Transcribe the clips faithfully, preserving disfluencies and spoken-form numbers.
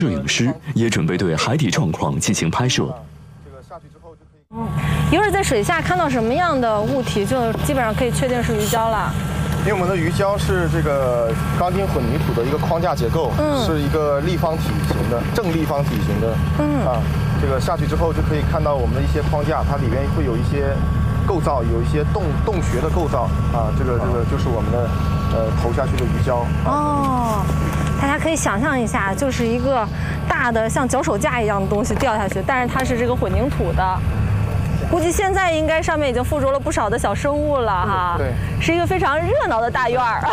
摄影师也准备对海底状况进行拍摄。 嗯，一会儿在水下看到什么样的物体，就基本上可以确定是鱼礁了。 因为我们的鱼礁是这个钢筋混凝土的一个框架结构，嗯，是一个立方体型的正立方体型的，嗯啊，这个下去之后就可以看到我们的一些框架，它里面会有一些构造，有一些洞洞穴的构造啊，这个这个就是我们的呃投下去的鱼礁。 哦，大家可以想象一下，就是一个大的像脚手架一样的东西掉下去，但是它是这个混凝土的。估计现在应该上面已经附着了不少的小生物了哈， 对， 是一个非常热闹的大院儿。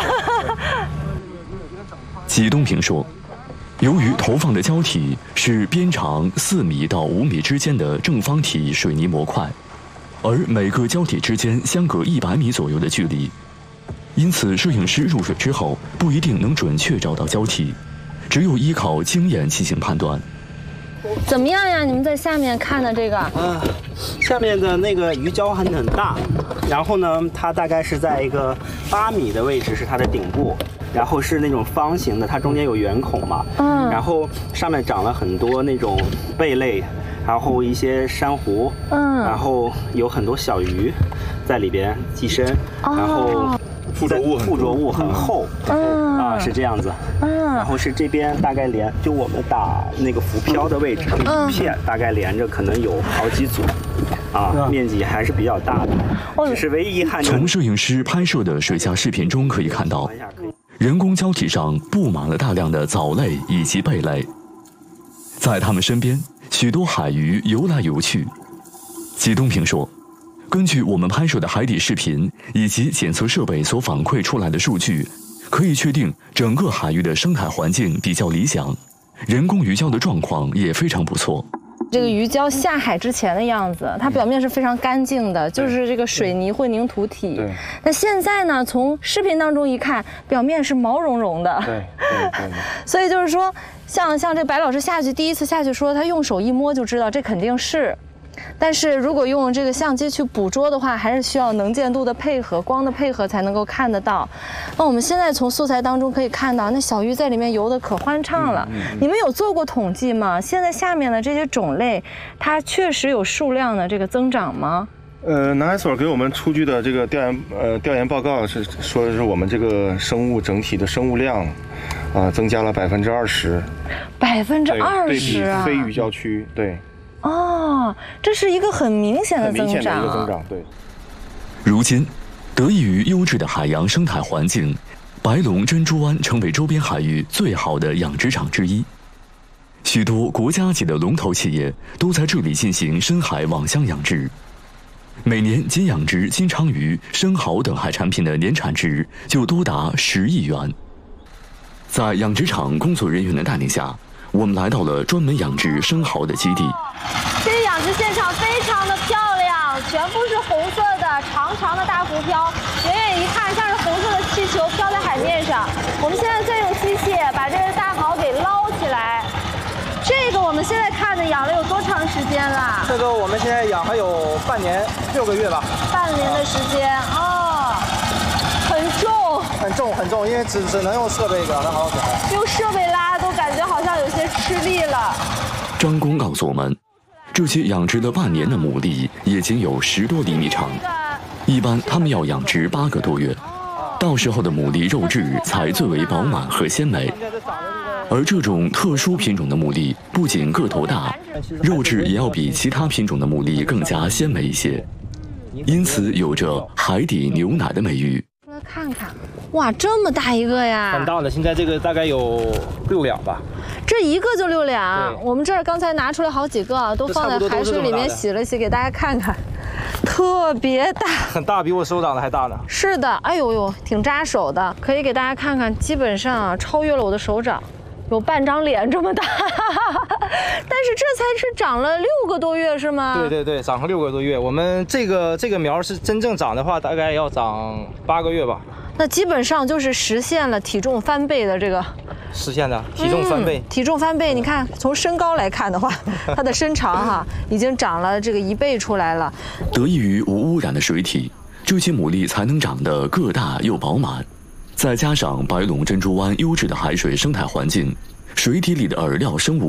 季东平说，由于投放的胶体是边长四米到五米之间的正方体水泥模块，而每个胶体之间相隔一百米左右的距离，因此摄影师入水之后不一定能准确找到胶体，只有依靠经验进行判断。 怎么样呀？你们在下面看的这个？ 嗯、呃，下面的那个鱼礁很很大，然后呢，它大概是在一个八米的位置是它的顶部，然后是那种方形的，它中间有圆孔嘛，嗯，然后上面长了很多那种贝类，然后一些珊瑚，嗯，然后有很多小鱼在里边寄生，哦、然后。附着物附着物很厚，嗯啊是这样子，嗯，然后是这边大概连就我们打那个浮漂的位置，一片大概连着可能有好几组，啊，面积还是比较大的，只是唯一遗憾。 从摄影师拍摄的水下视频中可以看到，人工礁体上布满了大量的藻类以及贝类，在它们身边，许多海鱼游来游去。季东平说，根据我们拍摄的海底视频以及检测设备所反馈出来的数据，可以确定整个海域的生态环境比较理想，人工鱼礁的状况也非常不错。 这个鱼礁下海之前的样子，它表面是非常干净的，就是这个水泥混凝土体。对。那现在呢，从视频当中一看，表面是毛茸茸的。对对对。所以就是说，像像这白老师下去第一次下去说，他用手一摸就知道这肯定是。但是如果用这个相机去捕捉的话，还是需要能见度的配合、光的配合才能够看得到。那我们现在从素材当中可以看到，那小鱼在里面游得可欢畅了。嗯嗯嗯、你们有做过统计吗？现在下面的这些种类，它确实有数量的这个增长吗？ 呃，南海所给我们出具的这个调研呃调研报告是说的是我们这个生物整体的生物量，啊、呃，增加了百分之二十。 百分之二十啊！ 非鱼礁区，对。 哦，这是一个很明显的增长。很明显的一个增长， 对。 如今，得益于优质的海洋生态环境，白龙珍珠湾成为周边海域最好的养殖场之一。许多国家级的龙头企业都在这里进行深海网箱养殖，每年仅养殖金鲳鱼、生蚝等海产品的年产值就多达十亿元。在养殖场工作人员的带领下，我们来到了专门养殖生蚝的基地。 这个养殖现场非常的漂亮，全部是红色的长长的大浮漂，远远一看像是红色的气球飘在海面上。我们现在在用机械把这个大蚝给捞起来。这个我们现在看的养了有多长时间了？ 这个我们现在养还有半年六个月吧。 半年的时间哦，很重， 很重很重，因为只只能用设备给它好好搞。 用设备拉都感觉好像有些吃力了。 张工告诉我们，这些养殖了半年的牡蛎也仅有十多厘米长，一般他们要养殖八个多月，到时候的牡蛎肉质才最为饱满和鲜美。而这种特殊品种的牡蛎不仅个头大，肉质也要比其他品种的牡蛎更加鲜美一些，因此有着海底牛奶的美誉。 出来看看，哇，这么大一个呀！ 很大的，现在这个大概有六两吧。 这一个就六两，我们这儿刚才拿出来好几个，都放在海水里面洗了洗，给大家看看，特别大， 很大，比我手掌的还大呢。 是的，哎呦呦，挺扎手的，可以给大家看看，基本上啊超越了我的手掌。有半张脸这么大，但是这才是长了六个多月是吗？ 对对对，长了六个多月。我们这个这个苗是真正长的话，大概要长八个月吧。 那基本上就是实现了体重翻倍的这个。 实现的体重翻倍、嗯， 体重翻倍。你看，从身高来看的话，它的身长哈已经长了这个一倍出来了。 得益于无污染的水体，这些牡蛎才能长得个大又饱满。再加上白龙珍珠湾优质的海水生态环境， 水体里的饵料生物